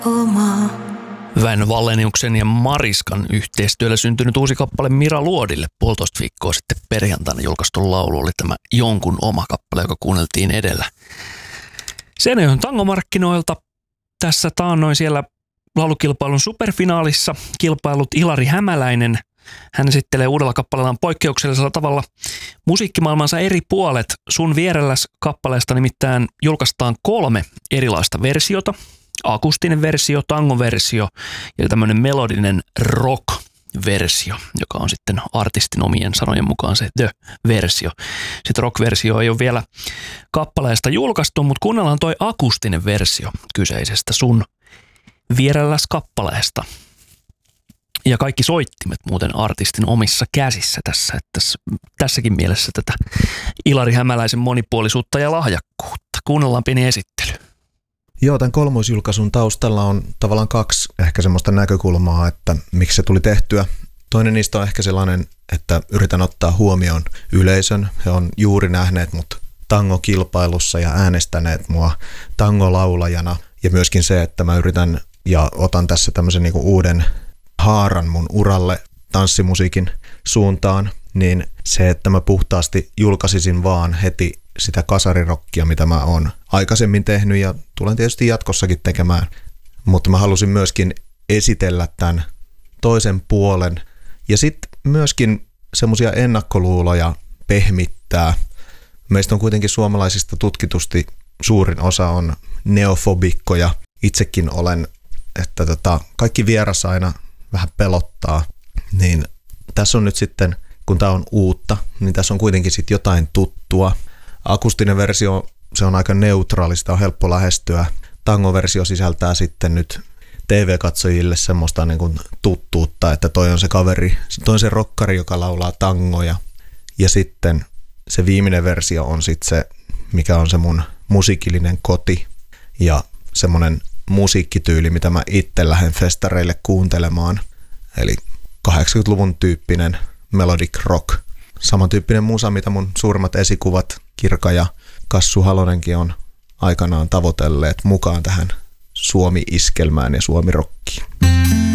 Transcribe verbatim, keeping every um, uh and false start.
Väinö Walleniuksen ja Mariskan yhteistyöllä syntynyt uusi kappale Mira Luodille puolitoista viikkoa sitten perjantaina julkaistu laulu oli tämä Jonkun oma kappale, joka kuunneltiin edellä Seinäjoen tangomarkkinoilta. Tässä taannoin siellä laulukilpailun superfinaalissa kilpailut Ilari Hämäläinen. Hän esittelee uudella kappaleellaan poikkeuksellisella tavalla musiikkimaailmansa eri puolet. Sun vierelläs kappaleesta nimittäin julkaistaan kolme erilaista versiota. Akustinen versio, tangoversio ja tämmöinen melodinen rock-versio, joka on sitten artistin omien sanojen mukaan se the-versio. Sitten rock-versio ei ole vielä kappaleesta julkaistu, mutta kuunnellaan toi akustinen versio kyseisestä sun vierelläs kappaleesta. Ja kaikki soittimet muuten artistin omissa käsissä tässä, että tässäkin mielessä tätä Ilari Hämäläisen monipuolisuutta ja lahjakkuutta. Kuunnellaan pieni esittely. Joo, tämän kolmoisjulkaisun taustalla on tavallaan kaksi ehkä semmoista näkökulmaa, että miksi se tuli tehtyä. Toinen niistä on ehkä sellainen, että yritän ottaa huomioon yleisön. He on juuri nähneet mut tangokilpailussa ja äänestäneet mua tangolaulajana. Ja myöskin se, että mä yritän ja otan tässä tämmöisen niinku uuden haaran mun uralle tanssimusiikin suuntaan, niin se, että mä puhtaasti julkaisisin vaan heti sitä kasarirokkia, mitä mä oon aikaisemmin tehnyt ja tulen tietysti jatkossakin tekemään, mutta mä halusin myöskin esitellä tämän toisen puolen ja sitten myöskin semmoisia ennakkoluuloja pehmittää. Meistä on kuitenkin suomalaisista tutkitusti suurin osa on neofobikkoja. Itsekin olen, että tota, kaikki vieras aina vähän pelottaa, niin tässä on nyt sitten, kun tämä on uutta, niin tässä on kuitenkin sitten jotain tuttua. Akustinen versio, se on aika neutraali, sitä on helppo lähestyä. Tangoversio sisältää sitten nyt T V-katsojille semmoista niin kuin tuttuutta, että toi on se kaveri, toi on se rokkari, joka laulaa tangoja. Ja sitten se viimeinen versio on sitten se, mikä on se mun musiikillinen koti ja semmoinen musiikkityyli, mitä mä itse lähden festareille kuuntelemaan. Eli kahdeksankymmentäluvun tyyppinen melodic rock. Samantyyppinen musa, mitä mun suurimmat esikuvat Kirka ja Kassu Halonenkin on aikanaan tavoitelleet mukaan tähän Suomi-iskelmään ja Suomi-rockiin.